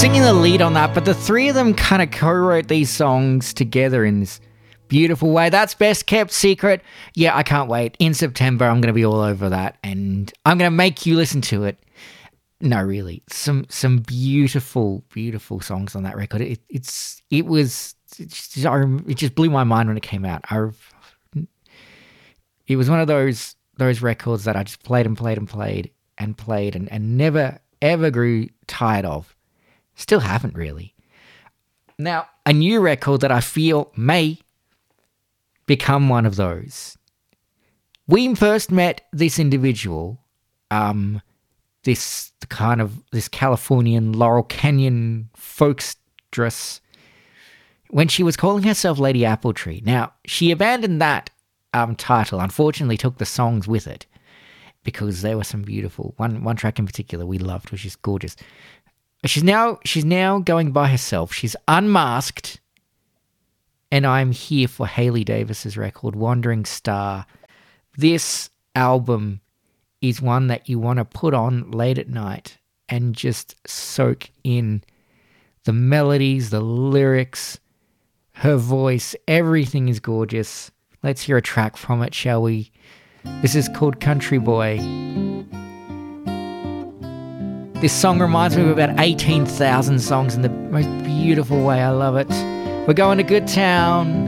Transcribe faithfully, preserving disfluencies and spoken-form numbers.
singing the lead on that, but the three of them kind of co-wrote these songs together in this beautiful way. That's Best Kept Secret. Yeah, I can't wait. In September, I'm going to be all over that, and I'm going to make you listen to it. No, really, some some beautiful, beautiful songs on that record. It, it's it was it just, it just blew my mind when it came out. I, it was one of those those records that I just played and played and played and played and, and never ever grew tired of. Still haven't really. Now, a new record that I feel may become one of those. We first met this individual, um, this kind of, this Californian Laurel Canyon folkstress, when she was calling herself Lady Appletree. Now, she abandoned that um, title, unfortunately took the songs with it, because there were some beautiful, one one track in particular we loved, which is gorgeous. She's now she's now going by herself. She's unmasked, and I'm here for Hailey Davis's record, Wandering Star. This album is one that you want to put on late at night and just soak in the melodies, the lyrics, her voice. Everything is gorgeous. Let's hear a track from it, shall we? This is called Country Boy. This song reminds me of about eighteen thousand songs in the most beautiful way. I love it. We're going to Good Town.